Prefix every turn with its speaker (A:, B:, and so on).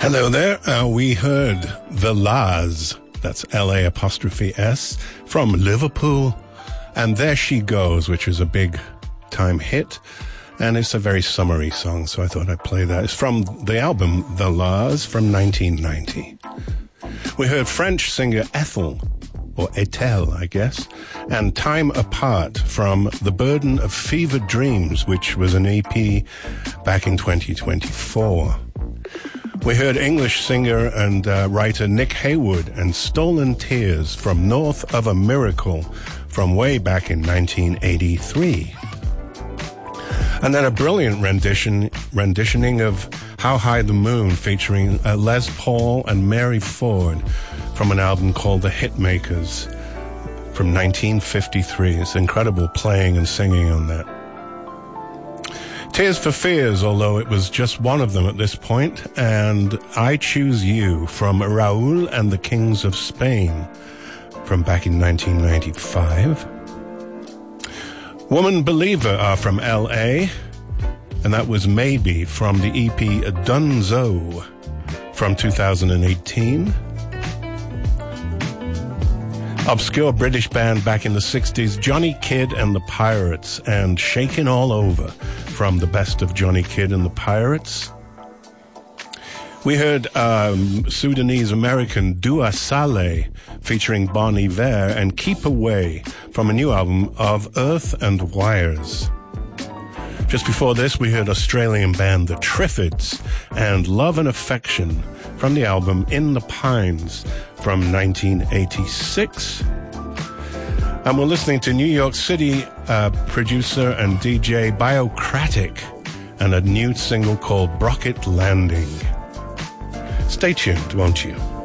A: Hello there. We heard The La's, that's L-A apostrophe S, from Liverpool. And There She Goes, which is a big time hit. And it's a very summery song, so I thought I'd play that. It's from the album The La's from 1990. We heard French singer Ethel, or Ethel, I guess, and Time Apart from The Burden of Fevered Dreams, which was an EP back in 2024. We heard English singer and writer Nick Haywood and Stolen Tears from North of a Miracle from way back in 1983. And then a brilliant renditioning of How High the Moon featuring Les Paul and Mary Ford from an album called The Hitmakers from 1953. It's incredible playing and singing on that. Tears for Fears, although it was just one of them at this point, and I Choose You from Raoul and the Kings of Spain from back in 1995. Woman Believer are from L.A., and that was Maybe from the EP Dunzo from 2018. Obscure British band back in the 60s, Johnny Kidd and the Pirates, and Shakin' All Over from the best of Johnny Kidd and the Pirates. We heard Sudanese-American Dua Saleh featuring Bon Iver and Keep Away from a new album of Earth and Wires. Just before this, we heard Australian band The Triffids and Love and Affection from the album In the Pines from 1986. And we're listening to New York City producer and DJ Biocratic and a new single called Brocket Landing. Stay tuned, won't you?